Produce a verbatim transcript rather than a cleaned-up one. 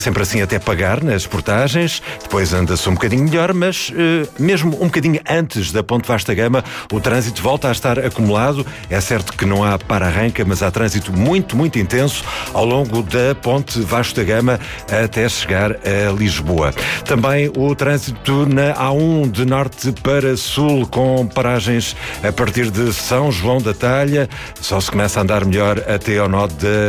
Sempre assim até pagar nas portagens, depois anda-se um bocadinho melhor, mas eh, mesmo um bocadinho antes da Ponte Vasta Gama, o trânsito volta a estar acumulado. É certo que não há para-arranca, mas há trânsito muito, muito intenso ao longo da Ponte Vasta Gama até chegar a Lisboa. Também o trânsito na A um de norte para sul, com paragens a partir de São João da Talha. Só se começa a andar melhor até ao nó da